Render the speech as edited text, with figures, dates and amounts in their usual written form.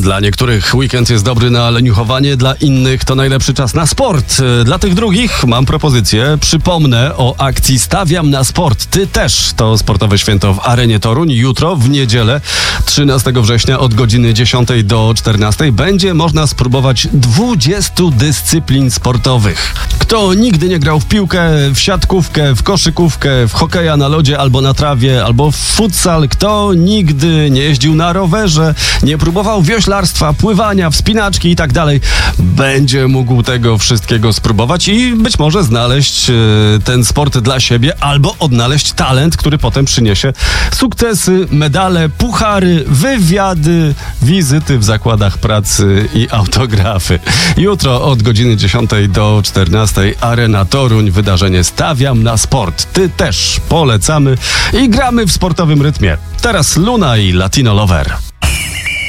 Dla niektórych weekend jest dobry na leniuchowanie, dla innych to najlepszy czas na sport. Dla tych drugich mam propozycję. Przypomnę o akcji Stawiam na sport. Ty też. To sportowe święto w Arenie Toruń. Jutro, w niedzielę, 13 września od godziny 10 do 14 będzie można spróbować 20 dyscyplin sportowych. Kto nigdy nie grał w piłkę, w siatkówkę, w koszykówkę, w hokeja na lodzie albo na trawie, albo w futsal, kto nigdy nie jeździł na rowerze, nie próbował wioślarstwa, pływania, wspinaczki i tak dalej, będzie mógł tego wszystkiego spróbować i być może znaleźć ten sport dla siebie albo odnaleźć talent, który potem przyniesie sukcesy, medale, puchary, wywiady, wizyty w zakładach pracy i autografy. Jutro od godziny 10 do 14 Arena Toruń, wydarzenie Stawiam na sport. Ty też. Polecamy i gramy w sportowym rytmie. Teraz Luna i Latino Lover.